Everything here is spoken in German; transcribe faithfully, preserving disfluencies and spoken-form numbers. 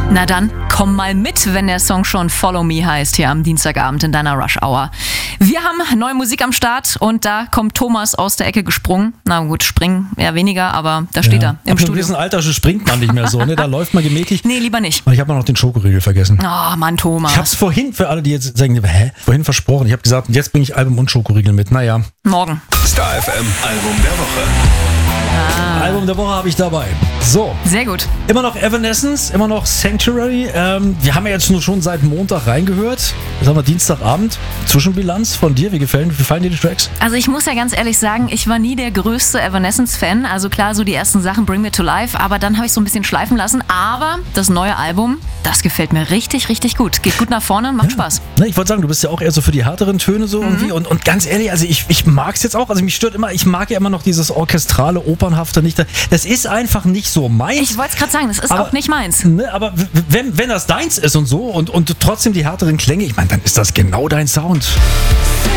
Na dann, komm mal mit, wenn der Song schon Follow Me heißt, hier am Dienstagabend in deiner Rush Hour. Wir haben neue Musik am Start und da kommt Thomas aus der Ecke gesprungen. Na gut, springen eher weniger, aber da steht ja. er im Ab Studio. einem gewissen Alter springt man nicht mehr so, ne? Da läuft man gemächlich. Nee, lieber nicht. Und ich habe noch den Schokoriegel vergessen. Oh Mann, Thomas. Ich habe es vorhin, für alle, die jetzt sagen, hä? Vorhin versprochen. Ich habe gesagt, jetzt bringe ich Album und Schokoriegel mit. Naja. Morgen. Star F M Album der Woche. Ah. Album der Woche habe ich dabei. So. Sehr gut. Immer noch Evanescence, immer noch Sanctuary. Ähm, wir haben ja jetzt nur schon seit Montag reingehört. Jetzt haben wir Dienstagabend. Zwischenbilanz von dir. Wie gefallen, wie gefallen dir die Tracks? Also ich muss ja ganz ehrlich sagen, ich war nie der größte Evanescence-Fan. Also klar, so die ersten Sachen Bring Me to Life, aber dann habe ich so ein bisschen schleifen lassen. Aber das neue Album, das gefällt mir richtig, richtig gut. Geht gut nach vorne, macht Ja. Spaß. Ne, ich wollte sagen, du bist ja auch eher so für die härteren Töne so Mhm. irgendwie. Und, und ganz ehrlich, also ich, ich mag es jetzt auch. Also mich stört immer, ich mag ja immer noch dieses orchestrale, opernhafte nicht. Das ist einfach nicht so meins. Ich wollte es gerade sagen, das ist Aber- auch nicht meins. Ne, aber w- wenn, wenn das deins ist und so und, und trotzdem die härteren Klänge, ich meine, dann ist das genau dein Sound.